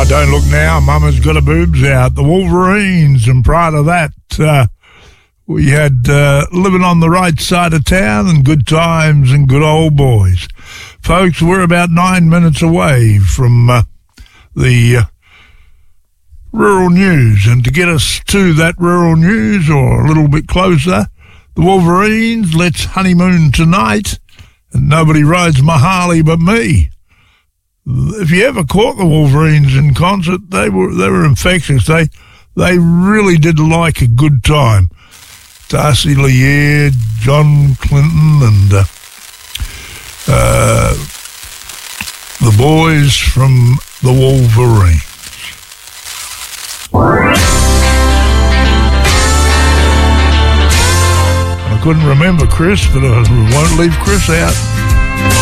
Oh, don't look now. Mama's got her boobs out. The Wolverines, and prior to that, we had Living on the Right Side of Town and Good Times and Good Old Boys. Folks, we're about 9 minutes away from the rural news, and to get us to that rural news or a little bit closer, the Wolverines, Let's Honeymoon Tonight, and Nobody Rides My Harley But Me. If you ever caught the Wolverines in concert, they were infectious. They really did like a good time. Darcy Lear, John Clinton, and the boys from the Wolverines. I couldn't remember Chris, but I won't leave Chris out.